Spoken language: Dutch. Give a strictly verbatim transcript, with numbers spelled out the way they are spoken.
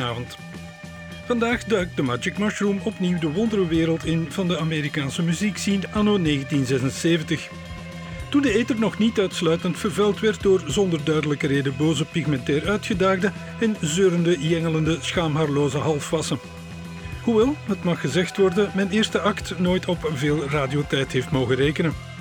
goedenavond. Vandaag duikt de Magic Mushroom opnieuw de wonderenwereld in van de Amerikaanse muziekscene anno negentien zesenzeventig. Toen de ether nog niet uitsluitend vervuild werd door zonder duidelijke reden boze pigmentair uitgedaagde en zeurende, jengelende, schaamhaarloze halfwassen. Hoewel, het mag gezegd worden, mijn eerste act nooit op veel radiotijd heeft mogen rekenen.